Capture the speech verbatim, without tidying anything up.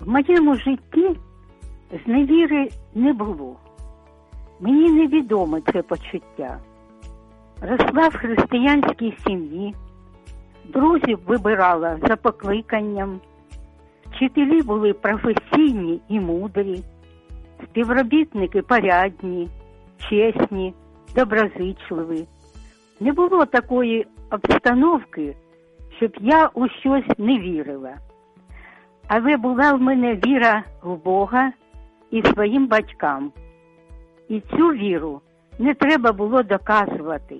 В моєму житті зневіри не було. Мені невідоме це почуття. Росла в християнській сім'ї, друзів вибирала за покликанням, вчителі були професійні і мудрі, співробітники порядні, чесні, доброзичливі. Не було такої обстановки, щоб я у щось не вірила. Але була в мене віра в Бога і своїм батькам. І цю віру не треба було доказувати.